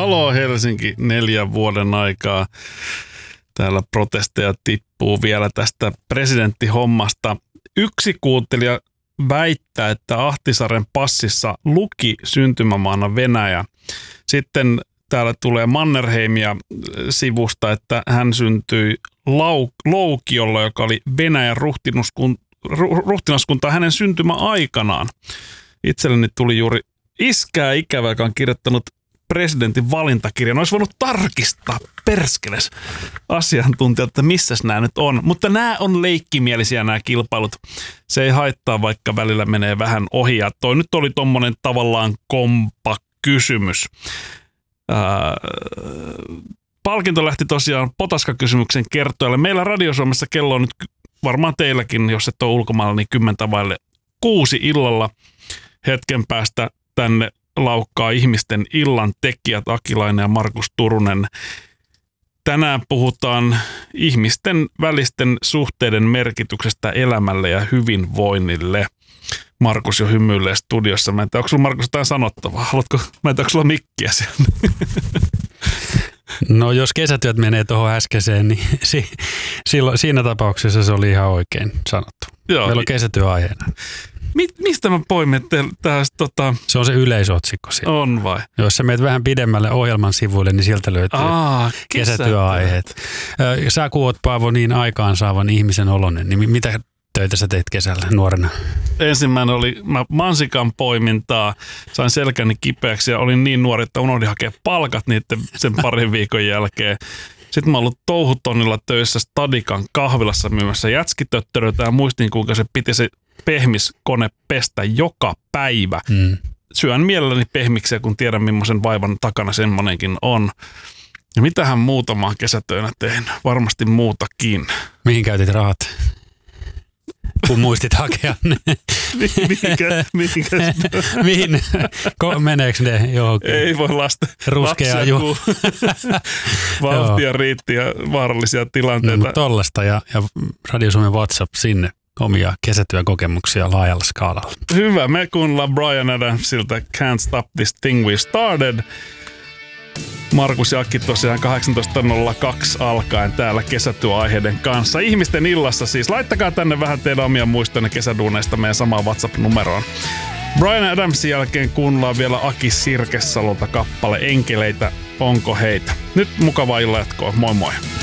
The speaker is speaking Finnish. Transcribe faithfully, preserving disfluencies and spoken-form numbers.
Halo Helsinki, neljän vuoden aikaa. Täällä protesteja tippuu vielä tästä presidenttihommasta. Yksi kuuntelija väittää, että Ahtisaaren passissa luki syntymämaana Venäjä. Sitten täällä tulee Mannerheimia sivusta, että hän syntyi Lau- Loukiolla, joka oli Venäjän ruhtinaskunta hänen syntymäaikanaan. Itselleni tuli juuri iskää ikävä, joka on kirjoittanut presidentin valintakirjan. Olisi voinut tarkistaa perskeles asiantuntijat, että missäs nämä nyt on. Mutta nämä on leikkimielisiä nämä kilpailut. Se ei haittaa, vaikka välillä menee vähän ohi. Ja toi nyt oli tommonen tavallaan kompa kysymys. Ää, palkinto lähti tosiaan Potaska-kysymyksen kertojalle. Meillä Radio Suomessa kello on nyt varmaan teilläkin, jos et ole ulkomailla, niin kymmentä vaille kuusi illalla. Hetken päästä tänne laukkaa ihmisten illan tekijät Akilainen ja Markus Turunen. Tänään puhutaan ihmisten välisten suhteiden merkityksestä elämälle ja hyvinvoinnille. Markus jo hymyilee studiossa. Mä en tiedä, onko sulla Markus jotain sanottavaa? Haluatko, mä en tiedä, onko sulla mikkiä siellä? No jos kesätyöt menee tuohon äskeiseen, niin si, silloin, siinä tapauksessa se oli ihan oikein sanottu. Joo. Meillä on kesätyöaiheena. Mi, mistä mä poimin tästä? Tota... Se on se yleisotsikko siellä. On vai? Jos sä menet vähän pidemmälle ohjelman sivuille, niin sieltä löytyy Aa, kesätyöaiheet. Sä kun oot, Paavo, niin aikaansaavan ihmisen oloinen, niin mitä töitä sä teit kesällä nuorena? Ensimmäinen oli mä mansikan poimintaa, sain selkäni kipeäksi ja olin niin nuori, että unohdin hakea palkat niiden sen parin viikon jälkeen. Sitten mä oon ollut touhutonnilla töissä Stadikan kahvilassa myymässä jätskitöttöröitä ja muistin, kuinka se piti se pehmiskone pestä joka päivä. Mm. Syön mielelläni pehmiksiä, kun tiedän, millaisen vaivan takana semmonenkin on. Ja mitähän muutamaa kesätöinä tein? Varmasti muutakin. Mihin käytit rahat? Kun muistit hakea ne. Mihinkä? Mihinkä? Mihin? Meneekö ne johonkin? Ei voi lasten. Ruskeaa juu. Vauhtia riitti ja vaarallisia tilanteita. No, tollasta ja, ja Radio Suomen WhatsApp sinne omia kesätyökokemuksia laajalla skaalalla. Hyvä. Me kuunnellaan Bryan Adamsilta Can't Stop This Thing We Started. Markus ja Akki tosiaan kahdeksantoista nolla kaksi alkaen täällä kesätyöaiheiden kanssa. Ihmisten illassa siis. Laittakaa tänne vähän teidän omia muistoja kesäduuneista meidän samaan WhatsApp-numeroon. Bryan Adamsin jälkeen kuunnellaan vielä Aki Sirkesalolta kappale Enkeleitä, onko heitä. Nyt mukavaa illan jatkoa. Moi moi.